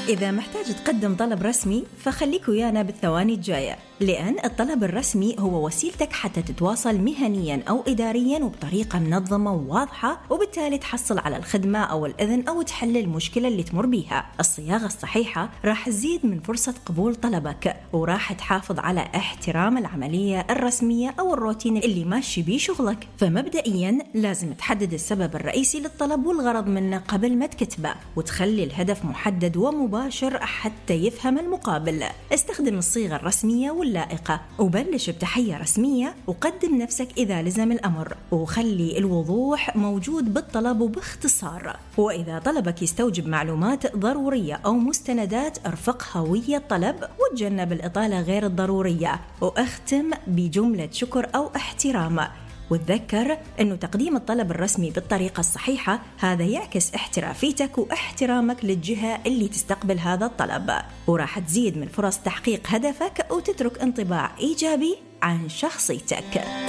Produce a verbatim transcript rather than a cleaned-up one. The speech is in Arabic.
إذا محتاج تقدم طلب رسمي فخليك ويانا بالثواني الجاية، لأن الطلب الرسمي هو وسيلتك حتى تتواصل مهنياً أو إدارياً وبطريقة منظمة وواضحة، وبالتالي تحصل على الخدمة أو الإذن أو تحل المشكلة اللي تمر بيها. الصياغة الصحيحة راح تزيد من فرصة قبول طلبك، وراح تحافظ على احترام العملية الرسمية أو الروتين اللي ماشي بيه شغلك. فمبدئياً لازم تحدد السبب الرئيسي للطلب والغرض منه قبل ما تكتبه، وتخلي الهدف محدد ومباشر حتى يفهم المقابل. استخدم الصيغة الرسمية واللائقة، وبلش بتحية رسمية، وقدم نفسك إذا لزم الأمر، وخلي الوضوح موجود بالطلب وباختصار. وإذا طلبك يستوجب معلومات ضرورية أو مستندات، ارفق هوية الطلب وتجنب الإطالة غير الضرورية، واختم بجملة شكر أو احترام. وتذكر أنه تقديم الطلب الرسمي بالطريقة الصحيحة هذا يعكس احترافيتك واحترامك للجهة اللي تستقبل هذا الطلب، وراح تزيد من فرص تحقيق هدفك وتترك انطباع إيجابي عن شخصيتك.